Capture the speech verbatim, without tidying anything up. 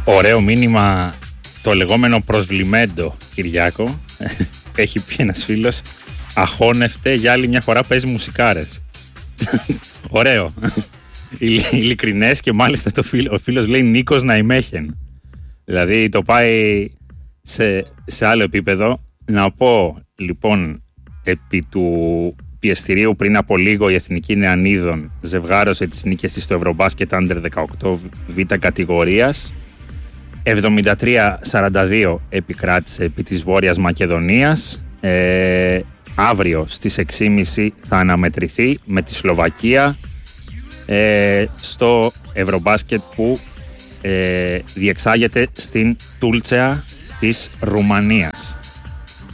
Ωραίο μήνυμα το λεγόμενο προσβλημέντο, Κυριάκο. Έχει πει ένας φίλος, αχώνευτε για άλλη μια φορά παίζει μουσικάρες. Ωραίο. Ειλικρινές και μάλιστα το φίλο, ο φίλος λέει Νίκος Ναϊμέχεν. Δηλαδή το πάει σε, σε άλλο επίπεδο. Να πω λοιπόν, επί του πιεστηρίου πριν από λίγο η Εθνική Νεανίδων ζευγάρωσε τις νίκες της στο Ευρωμπάσκετ Under δεκαοκτώ β κατηγορίας. εβδομήντα τρία σαράντα δύο επικράτησε επί της Βόρειας Μακεδονίας. Ε, αύριο στις έξι και μισή θα αναμετρηθεί με τη Σλοβακία ε, στο Ευρωμπάσκετ που ε, διεξάγεται στην Τούλτσεα της Ρουμανίας.